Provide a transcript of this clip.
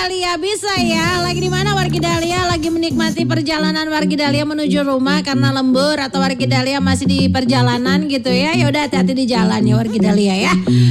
Dahlia bisa ya. Lagi di mana Wargi Dahlia? Lagi menikmati perjalanan Wargi Dahlia menuju rumah karena lembur atau Wargi Dahlia masih di perjalanan gitu ya. Ya udah hati-hati di jalan ya Wargi Dahlia ya.